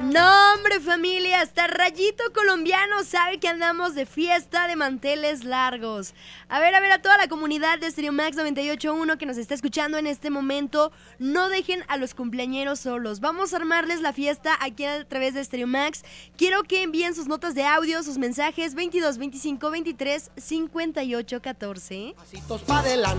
No, hombre, familia, hasta Rayito Colombiano sabe que andamos de fiesta de manteles largos. A ver, a toda la comunidad de Stereo Max 98.1 que nos está escuchando en este momento, no dejen a los cumpleañeros solos. Vamos a armarles la fiesta aquí a través de Stereo Max. Quiero que envíen sus notas de audio, sus mensajes 22 25 23 58 14. Pasitos pa' adelante.